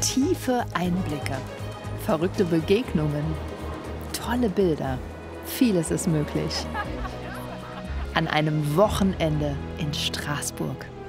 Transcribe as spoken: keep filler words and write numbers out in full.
Tiefe Einblicke, verrückte Begegnungen, tolle Bilder. Vieles ist möglich. An einem Wochenende in Straßburg.